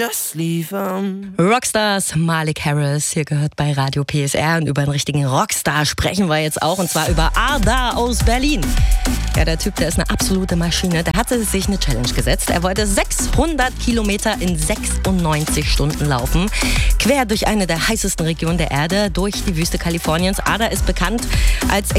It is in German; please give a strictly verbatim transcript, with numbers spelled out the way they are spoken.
Just leave 'em. Rockstars, Malik Harris, hier gehört bei Radio P S R, und über einen richtigen Rockstar sprechen wir jetzt auch, und zwar über Arda aus Berlin. Ja, der Typ, der ist eine absolute Maschine. Der hatte sich eine Challenge gesetzt. Er wollte sechshundert Kilometer in sechsundneunzig Stunden laufen. Quer durch eine der heißesten Regionen der Erde, durch die Wüste Kaliforniens. Arda ist bekannt als